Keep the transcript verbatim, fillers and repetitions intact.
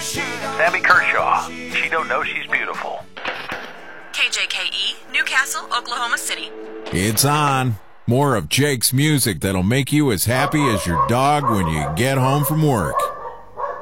Sammy Kershaw. She don't know she's beautiful. K J K E, Newcastle, Oklahoma City. It's on. More of Jake's music that'll make you as happy as your dog when you get home from work.